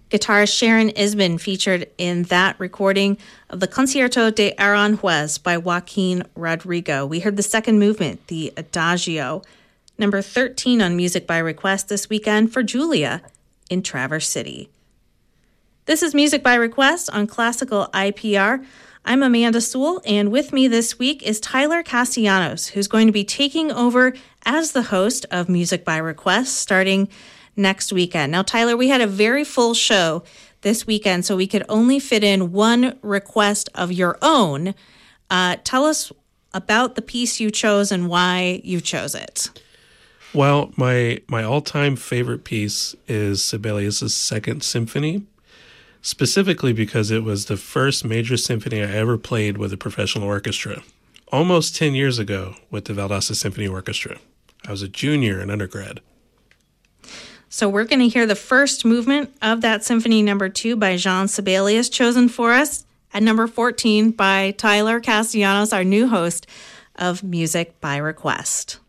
Guitarist Sharon Isbin featured in that recording of the Concierto de Aranjuez by Joaquin Rodrigo. We heard the second movement, the Adagio, number 13 on Music by Request this weekend for Julia in Traverse City. This is Music by Request on Classical IPR. I'm Amanda Sewell, and with me this week is Tyler Castellanos, who's going to be taking over as the host of Music by Request starting next weekend. Now, Tyler, we had a very full show this weekend, so we could only fit in one request of your own. Tell us about the piece you chose and why you chose it. Well, my all-time favorite piece is Sibelius' Second Symphony, specifically because it was the first major symphony I ever played with a professional orchestra, almost 10 years ago with the Valdosta Symphony Orchestra. I was a junior in undergrad. So we're going to hear the first movement of that Symphony number 2 by Jean Sibelius, chosen for us at number 14 by Tyler Castellanos, our new host of Music by Request.